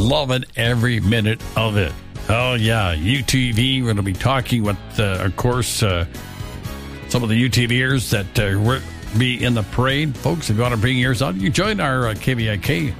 Loving every minute of it. Oh, yeah. UTV. We're going to be talking with, of course, some of the UTVers that will be in the parade. Folks, if you want to bring yours on, you join our KVIK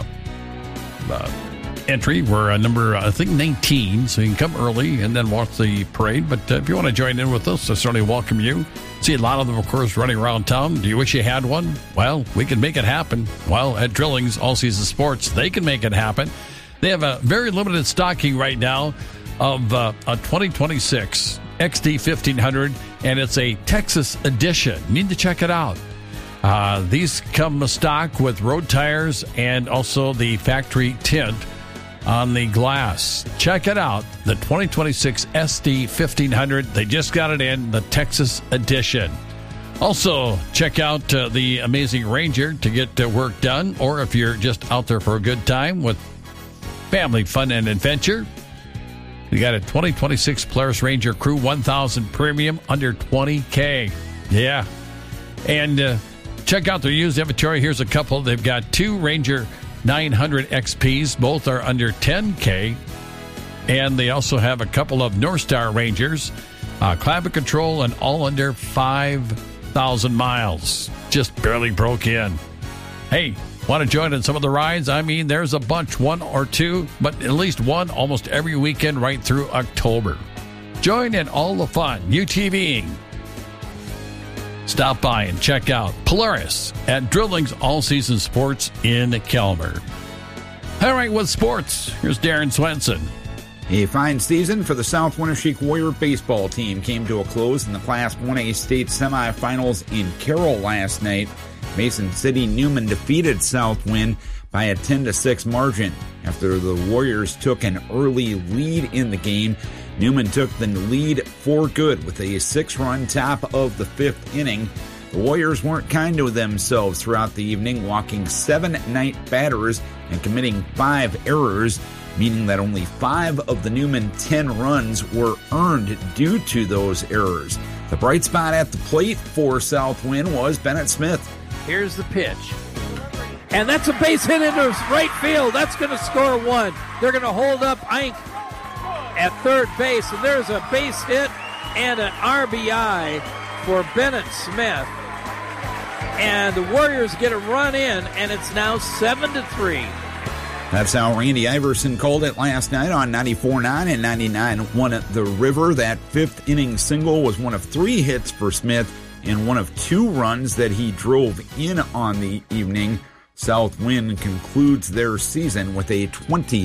entry. We're number, I think, 19, so you can come early and then watch the parade. But if you want to join in with us, I certainly welcome you. See a lot of them, of course, running around town. Do you wish you had one? Well, we can make it happen. Well, at Drillings All Season Sports, they can make it happen. They have a very limited stocking right now of a 2026 XD 1500, and it's a Texas edition. You need to check it out. These come stock with road tires and also the factory tint on the glass. Check it out, the 2026 SD 1500. They just got it in, the Texas edition. Also, check out the amazing Ranger to get work done, or if you're just out there for a good time with family fun and adventure, you got a 2026 Polaris Ranger Crew 1000 Premium under $20K. Yeah. And check out their used inventory. Here's a couple. They've got two Ranger 900 XPs. Both are under $10K. And they also have a couple of North Star Rangers, climate control, and all under 5,000 miles. Just barely broke in. Hey, want to join in some of the rides? I mean, there's a bunch, one or two, but at least one almost every weekend right through October. Join in all the fun, UTVing. Stop by and check out Polaris at Drillings All Season Sports in Kelmer. All right, with sports, here's Darren Swenson. A fine season for the South Winneshiek Warrior baseball team came to a close in the Class 1A state semifinals in Carroll last night. Mason City Newman defeated Southwind by a 10-6 margin. After the Warriors took an early lead in the game, Newman took the lead for good with a 6-run top of the 5th inning. The Warriors weren't kind to themselves throughout the evening, walking 7 night batters and committing 5 errors, meaning that only 5 of the Newman 10 runs were earned due to those errors. The bright spot at the plate for Southwind was Bennett Smith. Here's the pitch. And that's a base hit into right field. That's going to score 1. They're going to hold up Ike at third base, and there's a base hit and an RBI for Bennett Smith. And the Warriors get a run in, and it's now 7-3. That's how Randy Iverson called it last night on 94.9 and 99.1 The River. That 5th inning single was one of 3 hits for Smith and one of 2 runs that he drove in on the evening. Southwind concludes their season with a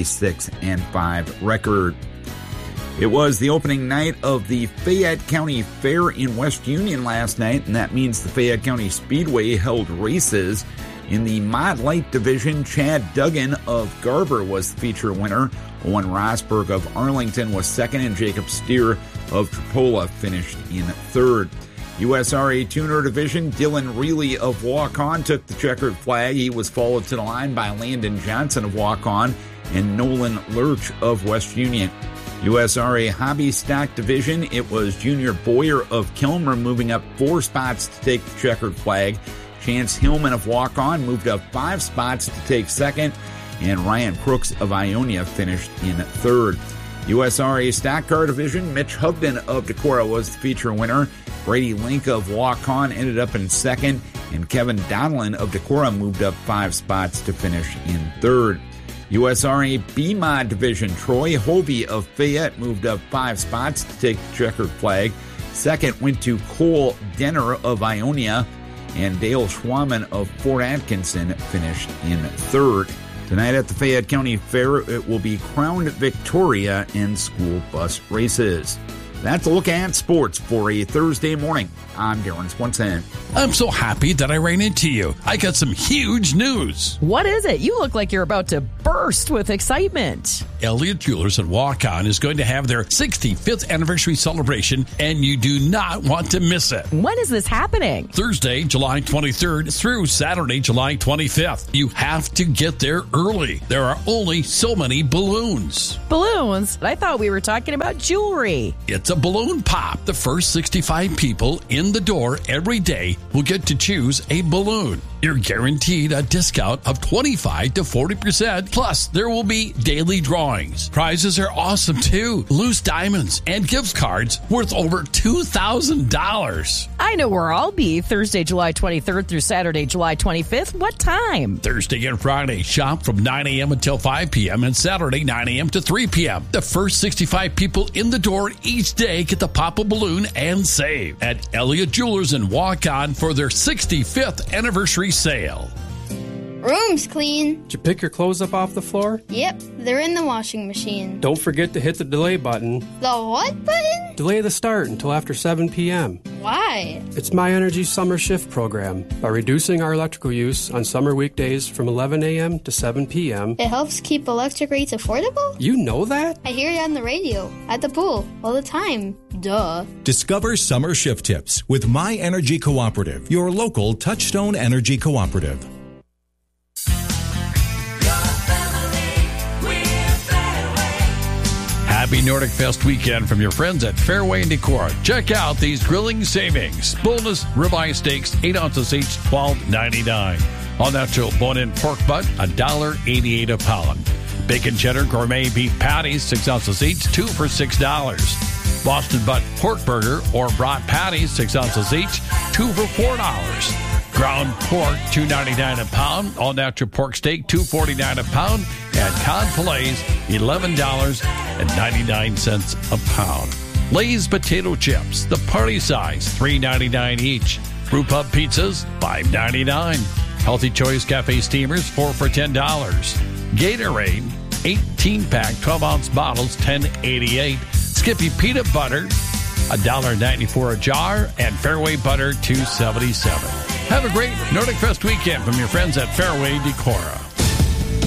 26-5 record. It was the opening night of the Fayette County Fair in West Union last night, and that means the Fayette County Speedway held races. In the Mod Light division, Chad Duggan of Garber was the feature winner. Owen Rosberg of Arlington was second, and Jacob Steer of Tripola finished in third. USRA Tuner Division, Dylan Reilly of Waukon took the checkered flag. He was followed to the line by Landon Johnson of Waukon and Nolan Lurch of West Union. USRA Hobby Stock Division, it was Junior Boyer of Kilmer moving up 4 spots to take the checkered flag. Chance Hillman of Waukon moved up 5 spots to take second, and Ryan Crooks of Ionia finished in third. USRA Stock Car Division, Mitch Hugden of Decorah was the feature winner. Brady Link of Waukon ended up in second, and Kevin Donlin of Decorah moved up 5 spots to finish in third. USRA B-Mod Division, Troy Hovey of Fayette moved up 5 spots to take the checkered flag. Second went to Cole Denner of Ionia, and Dale Schwaman of Fort Atkinson finished in third. Tonight at the Fayette County Fair, it will be Crown Victoria and school bus races. That's a look at sports for a Thursday morning. I'm Darren Swenson. I'm so happy that I ran into you. I got some huge news. What is it? You look like you're about to burst with excitement. Elliott Jewelers at Waukon is going to have their 65th anniversary celebration, and you do not want to miss it. When is this happening? Thursday, July 23rd through Saturday, July 25th. You have to get there early. There are only so many balloons. Balloons? I thought we were talking about jewelry. It's a balloon pop. The first 65 people in the door every day will get to choose a balloon. You're guaranteed a discount of 25 to 40%. Plus, there will be daily drawings. Prizes are awesome too. Loose diamonds and gift cards worth over $2,000. I know where I'll be Thursday, July 23rd through Saturday, July 25th. What time? Thursday and Friday, shop from 9 a.m. until 5 p.m. and Saturday, 9 a.m. to 3 p.m. The first 65 people in the door each day get to pop a balloon and save at Elliott Jewelers and walk on for their 65th anniversary sale. Room's clean. Did you pick your clothes up off the floor? Yep, they're in the washing machine. Don't forget to hit the delay button. The what button? Delay the start until after 7 p.m. Why? It's My Energy Summer Shift program. By reducing our electrical use on summer weekdays from 11 a.m. to 7 p.m. It helps keep electric rates affordable? You know that? I hear it on the radio, at the pool, all the time. Duh. Discover summer shift tips with My Energy Cooperative, your local Touchstone Energy Cooperative. Happy Nordic Fest weekend from your friends at Fairway and Decorah. Check out these grilling savings. Boneless ribeye steaks, 8 ounces each, $12.99. All natural bone-in pork butt, $1.88 a pound. Bacon cheddar gourmet beef patties, 6 ounces each, 2 for $6. Boston butt pork burger or brat patties, 6 ounces each, 2 for $4. Ground pork, $2.99 a pound. All natural pork steak, $2.49 a pound. And cod fillets, $11.99 a pound. Lay's potato chips, the party size, $3.99 each. Brew Pub pizzas, $5.99. Healthy Choice Cafe steamers, 4 for $10. Gatorade, 18-pack, 12-ounce bottles, $10.88. Skippy peanut butter, $1.94 a jar. And Fairway butter, $2.77. Have a great Nordic Fest weekend from your friends at Fairway Decorah.